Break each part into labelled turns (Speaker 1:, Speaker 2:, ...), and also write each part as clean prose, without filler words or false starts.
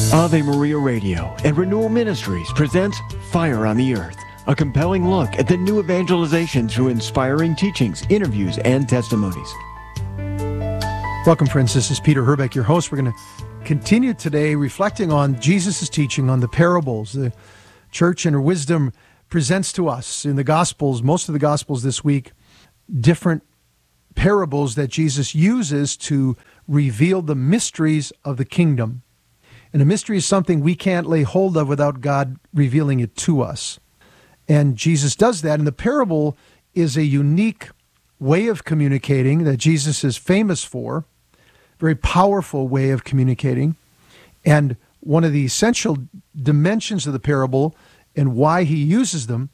Speaker 1: Ave Maria Radio and Renewal Ministries presents Fire on the Earth, a compelling look at the new evangelization through inspiring teachings, interviews, and testimonies.
Speaker 2: Welcome, friends. This is Peter Herbeck, your host. We're going to continue today reflecting on Jesus' teaching on the parables. The church in her wisdom presents to us in the Gospels, most of the Gospels this week, different parables that Jesus uses to reveal the mysteries of the kingdom. And a mystery is something we can't lay hold of without God revealing it to us. And Jesus does that. And the parable is a unique way of communicating that Jesus is famous for, very powerful way of communicating. And one of the essential dimensions of the parable and why he uses them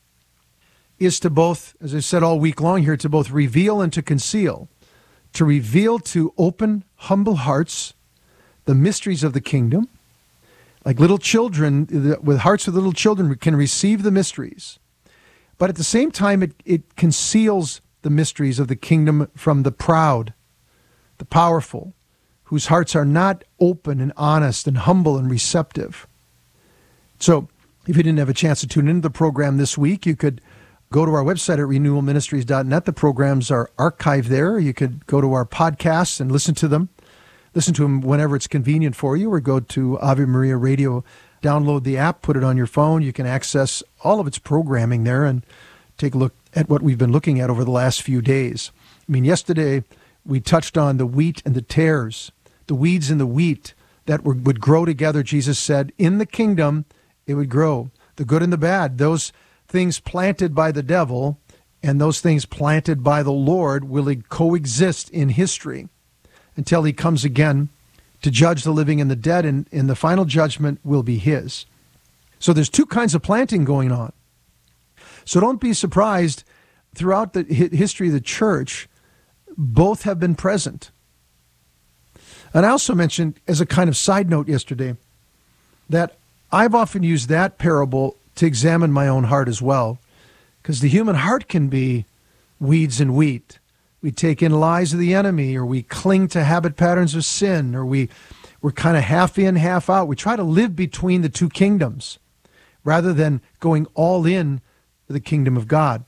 Speaker 2: is to both, as I said all week long here, to both reveal and to conceal. To reveal to open, humble hearts the mysteries of the kingdom. Like little children, with hearts of little children can receive the mysteries. But at the same time, it conceals the mysteries of the kingdom from the proud, the powerful, whose hearts are not open and honest and humble and receptive. So if you didn't have a chance to tune into the program this week, you could go to our website at renewalministries.net. The programs are archived there. You could go to our podcasts and listen to them. Listen to them whenever it's convenient for you, or go to Ave Maria Radio, download the app, put it on your phone. You can access all of its programming there and take a look at what we've been looking at over the last few days. I mean, yesterday we touched on the wheat and the tares, the weeds and the wheat that would grow together. Jesus said, in the kingdom, it would grow. The good and the bad, those things planted by the devil and those things planted by the Lord will coexist in history until he comes again to judge the living and the dead, and the final judgment will be his. So there's two kinds of planting going on. So don't be surprised, throughout the history of the church, both have been present. And I also mentioned, as a kind of side note yesterday, that I've often used that parable to examine my own heart as well, because the human heart can be weeds and wheat. We take in lies of the enemy, or we cling to habit patterns of sin, or we're kind of half in, half out. We try to live between the two kingdoms rather than going all in for the kingdom of God.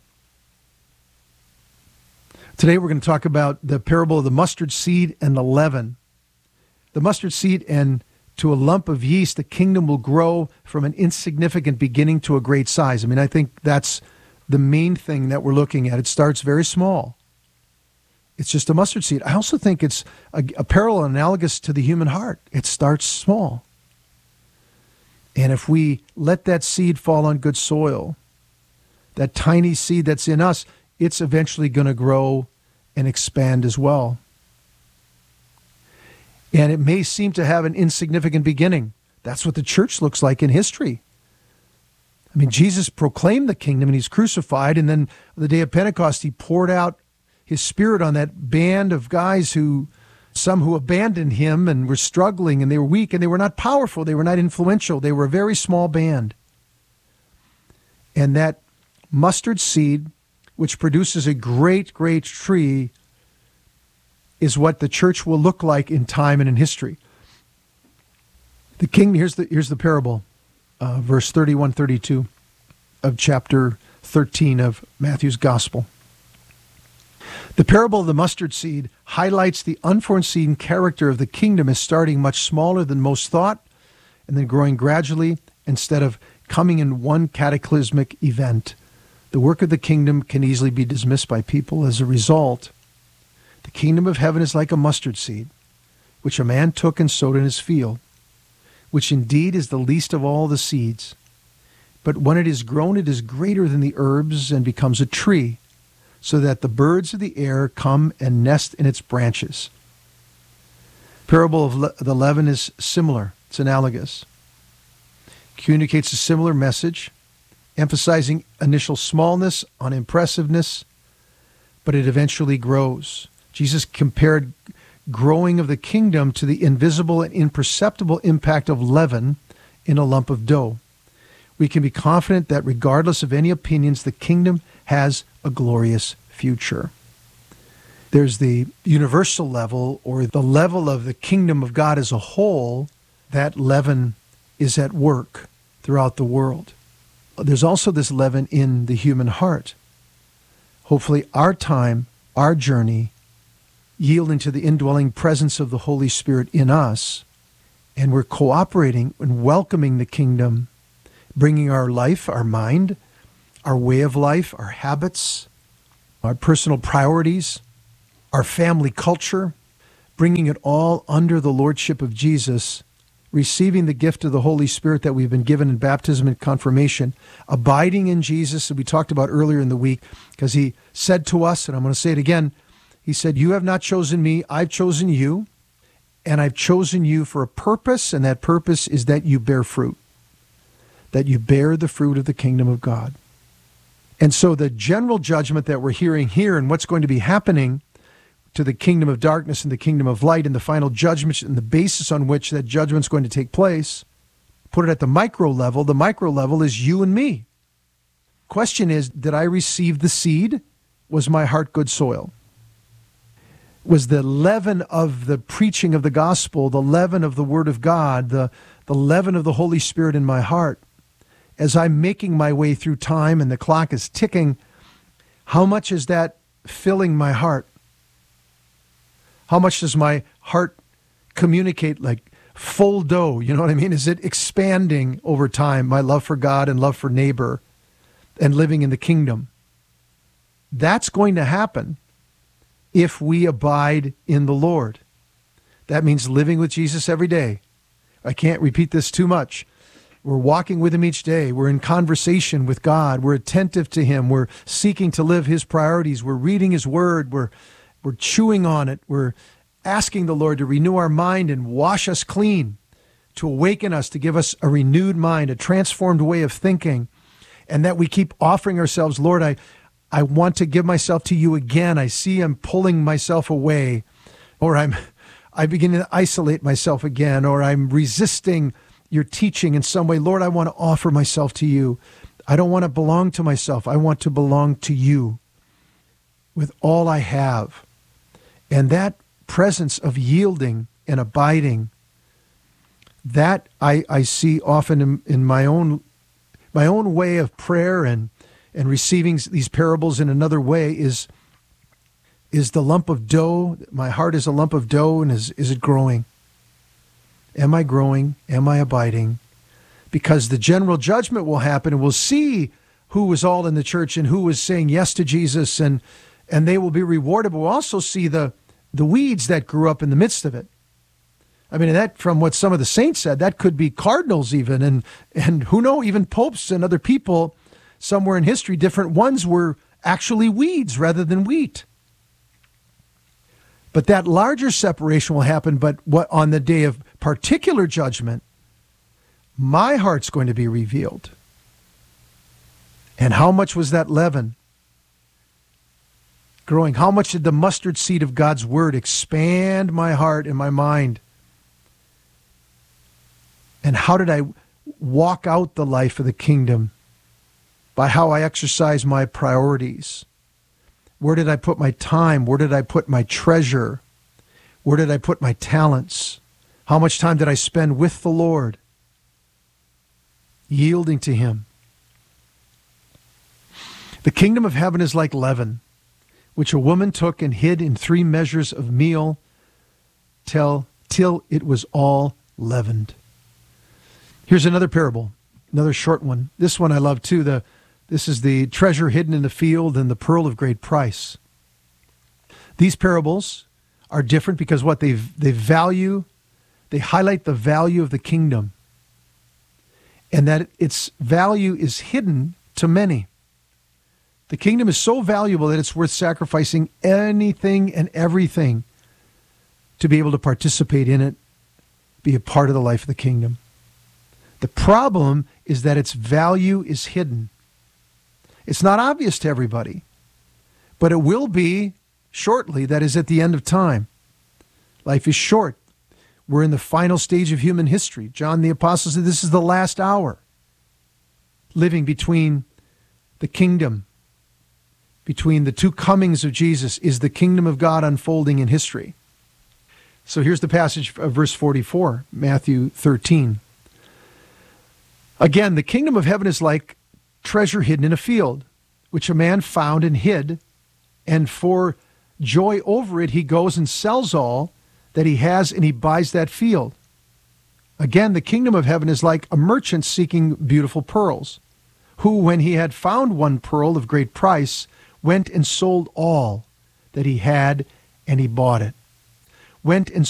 Speaker 2: Today we're going to talk about the parable of the mustard seed and the leaven. The mustard seed, and to a lump of yeast, the kingdom will grow from an insignificant beginning to a great size. I mean, I think that's the main thing that we're looking at. It starts very small. It's just a mustard seed. I also think it's a parallel analogous to the human heart. It starts small. And if we let that seed fall on good soil, that tiny seed that's in us, it's eventually going to grow and expand as well. And it may seem to have an insignificant beginning. That's what the church looks like in history. I mean, Jesus proclaimed the kingdom and he's crucified, and then on the day of Pentecost, he poured out his spirit on that band of guys some who abandoned him and were struggling, and they were weak, and they were not powerful, they were not influential, they were a very small band. And that mustard seed, which produces a great, great tree, is what the church will look like in time and in history. The king, here's the parable, verse 31, 32 of chapter 13 of Matthew's Gospel. The parable of the mustard seed highlights the unforeseen character of the kingdom as starting much smaller than most thought, and then growing gradually instead of coming in one cataclysmic event. The work of the kingdom can easily be dismissed by people. As a result, the kingdom of heaven is like a mustard seed, which a man took and sowed in his field, which indeed is the least of all the seeds. But when it is grown, it is greater than the herbs and becomes a tree, so that the birds of the air come and nest in its branches. Parable of the leaven is similar. It's analogous. Communicates a similar message, emphasizing initial smallness on impressiveness, but it eventually grows. Jesus compared growing of the kingdom to the invisible and imperceptible impact of leaven in a lump of dough. We can be confident that regardless of any opinions, the kingdom has a glorious future. There's the universal level, or the level of the kingdom of God as a whole, that leaven is at work throughout the world. There's also this leaven in the human heart. Hopefully our time, our journey, yielding to the indwelling presence of the Holy Spirit in us, and we're cooperating and welcoming the kingdom, bringing our life, our mind, our way of life, our habits, our personal priorities, our family culture, bringing it all under the lordship of Jesus, receiving the gift of the Holy Spirit that we've been given in baptism and confirmation, abiding in Jesus, as we talked about earlier in the week, because he said to us, and I'm going to say it again, he said, "You have not chosen me, I've chosen you, and I've chosen you for a purpose, and that purpose is that you bear fruit, that you bear the fruit of the kingdom of God." And so the general judgment that we're hearing here and what's going to be happening to the kingdom of darkness and the kingdom of light and the final judgment and the basis on which that judgment's going to take place, put it at the micro level is you and me. Question is, did I receive the seed? Was my heart good soil? Was the leaven of the preaching of the gospel, the leaven of the word of God, the leaven of the Holy Spirit in my heart, as I'm making my way through time and the clock is ticking, how much is that filling my heart? How much does my heart communicate like full dough? You know what I mean? Is it expanding over time, my love for God and love for neighbor and living in the kingdom? That's going to happen if we abide in the Lord. That means living with Jesus every day. I can't repeat this too much. We're walking with him each day. We're in conversation with God. We're attentive to him. We're seeking to live his priorities. We're reading his word. We're chewing on it. We're asking the Lord to renew our mind and wash us clean, to awaken us, to give us a renewed mind, a transformed way of thinking, and that we keep offering ourselves, Lord, I want to give myself to you again. I see I'm pulling myself away, or I begin to isolate myself again, or I'm resisting your teaching in some way. Lord, I want to offer myself to you. I don't want to belong to myself. I want to belong to you with all I have. And that presence of yielding and abiding, that I see often in my own way of prayer and receiving these parables in another way is the lump of dough. My heart is a lump of dough, and is it growing? Am I growing? Am I abiding? Because the general judgment will happen, and we'll see who was all in the church and who was saying yes to Jesus, and they will be rewarded. But we'll also see the weeds that grew up in the midst of it. I mean, that, from what some of the saints said, that could be cardinals even, and who knows, even popes and other people somewhere in history. Different ones were actually weeds rather than wheat. But that larger separation will happen, but what on the day of particular judgment, my heart's going to be revealed. And how much was that leaven growing? How much did the mustard seed of God's word expand my heart and my mind? And how did I walk out the life of the kingdom? By how I exercise my priorities. Where did I put my time? Where did I put my treasure? Where did I put my talents? How much time did I spend with the Lord? Yielding to him. The kingdom of heaven is like leaven, which a woman took and hid in 3 measures of meal till it was all leavened. Here's another parable, another short one. This one I love too. This is the treasure hidden in the field and the pearl of great price. These parables are different because what they highlight the value of the kingdom, and that its value is hidden to many. The kingdom is so valuable that it's worth sacrificing anything and everything to be able to participate in it, be a part of the life of the kingdom. The problem is that its value is hidden. It's not obvious to everybody, but it will be shortly. That is at the end of time. Life is short. We're in the final stage of human history. John the Apostle said this is the last hour. Living between the kingdom, between the two comings of Jesus, is the kingdom of God unfolding in history. So here's the passage of verse 44, Matthew 13. Again, the kingdom of heaven is like treasure hidden in a field, which a man found and hid, and for joy over it he goes and sells all that he has, and he buys that field. Again, the kingdom of heaven is like a merchant seeking beautiful pearls, who, when he had found one pearl of great price, went and sold all that he had, and he bought it. Went and